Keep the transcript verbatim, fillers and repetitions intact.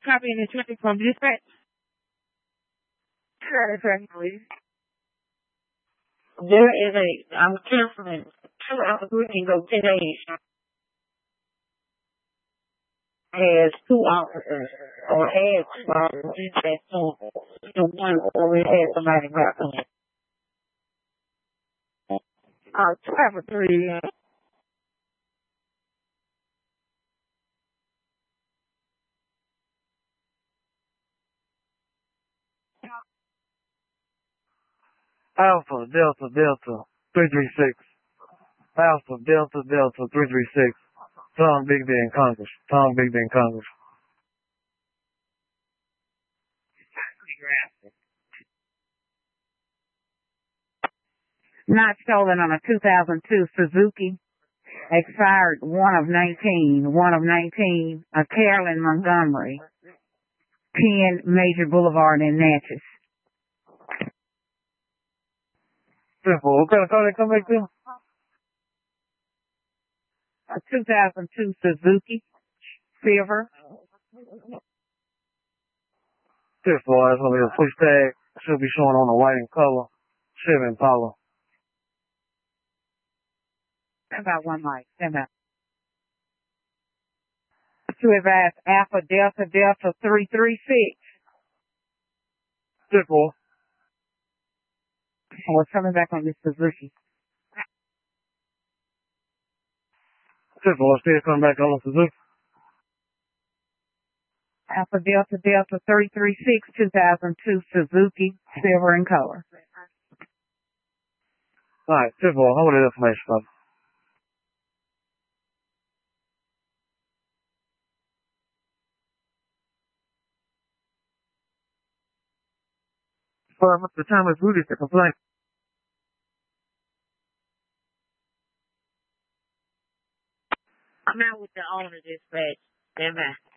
Copy and traffic from dispatch. Traffic, traffic, please. There is a, I'm canceling two hours and go ten days. Has two hours, or has two hours, that's two, the one, or it has somebody back on it. Uh, traffic, three. Alpha, Delta, Delta, three three six. Alpha, Delta, Delta, three three six. Tom Big Ben Congress. Tom Big Ben Congress. Not stolen on a two thousand two Suzuki. Expired one of nineteen. one of nineteen. A Carolyn Montgomery. ten Major Boulevard in Natchez. Simple. What kind of car they come back to? A two thousand two Suzuki Silver. Simple. That's going to be a push tag. Should be showing on the white in color. Chevy Impala. Stand by one mic. Stand by. To advise Alpha Delta Delta three three six. Simple. We're coming back on this Suzuki. Simple. Let's see it come back on the Suzuki. Alpha Delta Delta three three six, two thousand two Suzuki, silver in color. All right, simple. Hold that information, brother. For the time is Rudy to complain. I'm out with the owner dispatch. Stand by.